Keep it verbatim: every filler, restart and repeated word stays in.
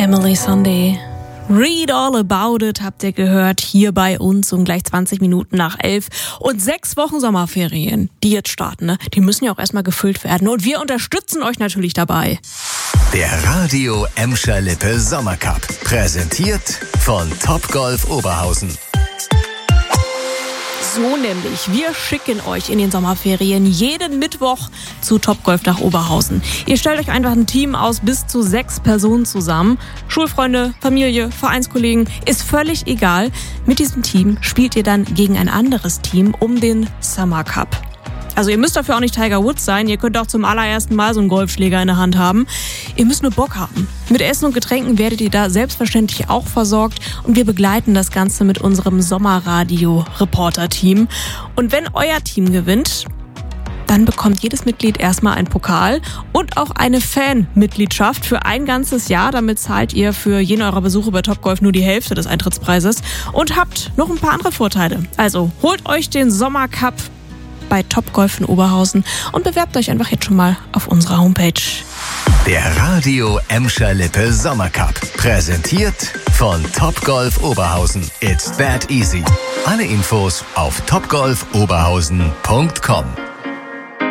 Emily Sunday. Read all about it, habt ihr gehört, hier bei uns um gleich zwanzig Minuten nach elf. Und sechs Wochen Sommerferien, die jetzt starten, ne? Die müssen ja auch erstmal gefüllt werden. Und wir unterstützen euch natürlich dabei. Der Radio Emscher Lippe Sommercup. Präsentiert von Topgolf Oberhausen. So nämlich, wir schicken euch in den Sommerferien jeden Mittwoch zu Topgolf nach Oberhausen. Ihr stellt euch einfach ein Team aus bis zu sechs Personen zusammen. Schulfreunde, Familie, Vereinskollegen, ist völlig egal. Mit diesem Team spielt ihr dann gegen ein anderes Team um den Summer Cup. Also ihr müsst dafür auch nicht Tiger Woods sein, ihr könnt auch zum allerersten Mal so einen Golfschläger in der Hand haben. Ihr müsst nur Bock haben. Mit Essen und Getränken werdet ihr da selbstverständlich auch versorgt und wir begleiten das Ganze mit unserem Sommerradio-Reporter-Team. Und wenn euer Team gewinnt, dann bekommt jedes Mitglied erstmal einen Pokal und auch eine Fan-Mitgliedschaft für ein ganzes Jahr. Damit zahlt ihr für jeden eurer Besuche bei Topgolf nur die Hälfte des Eintrittspreises und habt noch ein paar andere Vorteile. Also holt euch den Sommercup bei Topgolf in Oberhausen und bewerbt euch einfach jetzt schon mal auf unserer Homepage. Der Radio Emscher Lippe Sommercup. Präsentiert von Topgolf Oberhausen. It's that easy. Alle Infos auf topgolf oberhausen punkt com.